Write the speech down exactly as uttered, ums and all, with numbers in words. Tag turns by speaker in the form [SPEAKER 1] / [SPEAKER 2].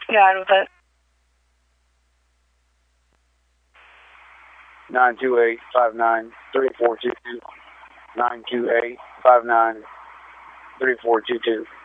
[SPEAKER 1] Yeah, with it.
[SPEAKER 2] nine two eight, five nine, three four two two. nine two eight, five nine, three four two two.